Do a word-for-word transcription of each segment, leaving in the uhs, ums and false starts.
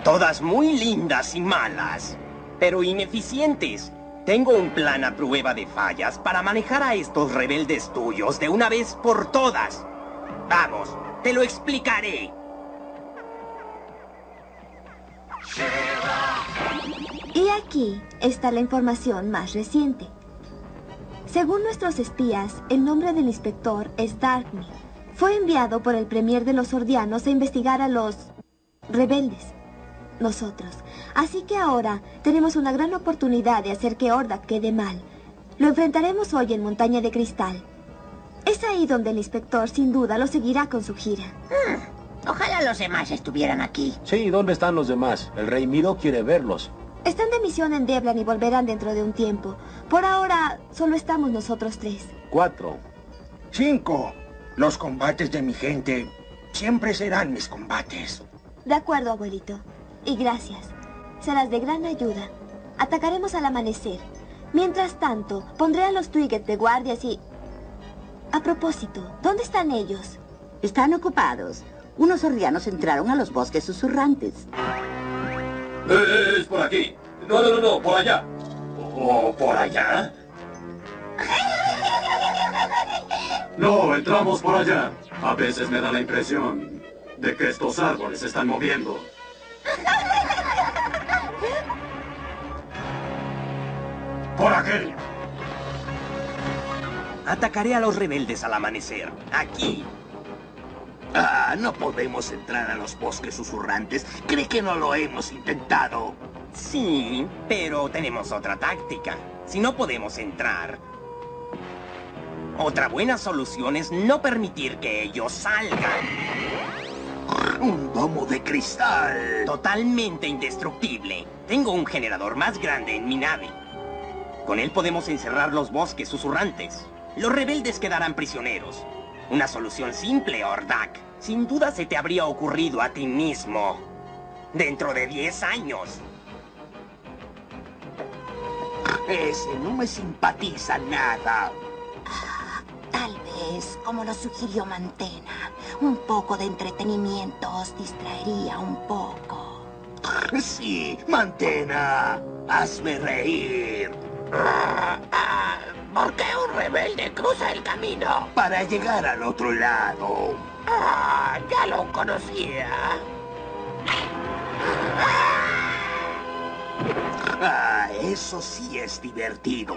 Todas muy lindas y malas, pero ineficientes. Tengo un plan a prueba de fallas para manejar a estos rebeldes tuyos de una vez por todas. Vamos, te lo explicaré. Y aquí está la información más reciente. Según nuestros espías, el nombre del inspector es Darkmeat. Fue enviado por el premier de los Ordianos a investigar a los rebeldes. Nosotros. Así que ahora tenemos una gran oportunidad de hacer que Hordak quede mal. Lo enfrentaremos hoy en Montaña de Cristal. Es ahí donde el inspector sin duda lo seguirá con su gira. Hmm, ojalá los demás estuvieran aquí. Sí, ¿dónde están los demás? El rey Miro quiere verlos. Están de misión en Deblan y volverán dentro de un tiempo. Por ahora, solo estamos nosotros tres. Cuatro. Cinco. Los combates de mi gente siempre serán mis combates. De acuerdo, abuelito. Y gracias. Serás de gran ayuda. Atacaremos al amanecer. Mientras tanto, pondré a los Twiget de guardias y... A propósito, ¿dónde están ellos? Están ocupados. Unos ordianos entraron a los bosques susurrantes. Eh, es por aquí. No, no, no, no, por allá. ¿O por allá? No, entramos por allá. A veces me da la impresión de que estos árboles se están moviendo. Por aquel. Atacaré a los rebeldes al amanecer. Aquí. Ah, no podemos entrar a los bosques susurrantes. ¿Cree que no lo hemos intentado? Sí, pero tenemos otra táctica. Si no podemos entrar... Otra buena solución es no permitir que ellos salgan. Un domo de cristal. Totalmente indestructible. Tengo un generador más grande en mi nave. Con él podemos encerrar los bosques susurrantes. Los rebeldes quedarán prisioneros. Una solución simple, Hordak. Sin duda se te habría ocurrido a ti mismo. Dentro de diez años. Ese no me simpatiza nada. Tal vez, como lo sugirió Mantena, un poco de entretenimiento os distraería un poco. Sí, Mantena, hazme reír. ¿Por qué un rebelde cruza el camino? Para llegar al otro lado. Ah, ya lo conocía. Ah, eso sí es divertido.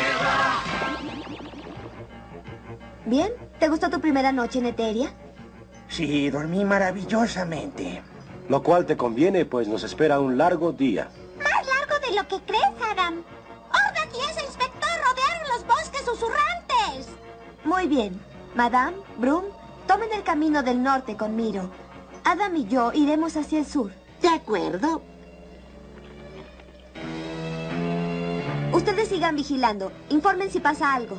¿Bien? ¿Te gustó tu primera noche en Eteria? Sí, dormí maravillosamente. Lo cual te conviene, pues nos espera un largo día. Más largo de lo que crees, Adam. Hordak y ese inspector rodearon los bosques susurrantes. Muy bien. Madame, Brum, tomen el camino del norte con Miro. Adam y yo iremos hacia el sur. De acuerdo. Ustedes sigan vigilando. Informen si pasa algo.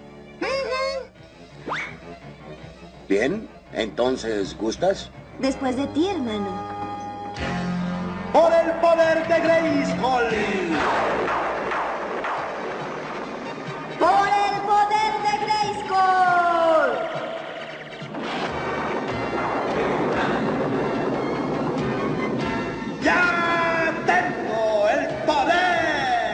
Bien, entonces, ¿gustas? Después de ti, hermano. ¡Por el poder de Grayskull!